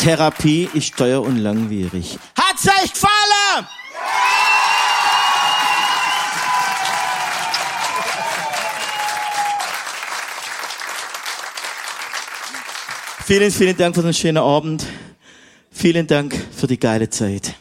Therapie ist teuer und langwierig. Hat's euch gefallen? Vielen, vielen Dank für den schönen Abend. Vielen Dank für die geile Zeit.